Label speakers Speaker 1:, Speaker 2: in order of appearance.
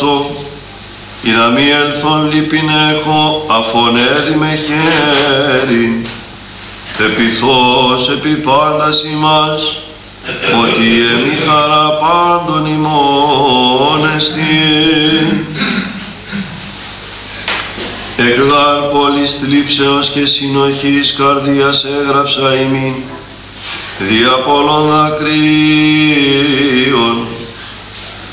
Speaker 1: αυτό, ή να μη έλθον λύπην έχω, αφωνέδι με χέρι, επιθώς επί πάντας ημάς, ότι εμεί χαρά πάντων ημών εστί. Εκ γάρ πόλης θλίψεως και συνοχής καρδίας έγραψα ημίν, δια πολλών δακρύων,